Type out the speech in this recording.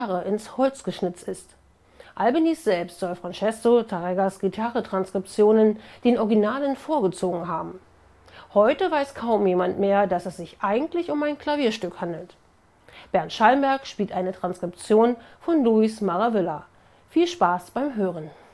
ins Holz geschnitzt ist. Albeniz selbst soll Francesco Tarregas Gitarre-Transkriptionen den Originalen vorgezogen haben. Heute weiß kaum jemand mehr, dass es sich eigentlich um ein Klavierstück handelt. Bernd Schallenberg spielt eine Transkription von Luis Maravilla. Viel Spaß beim Hören!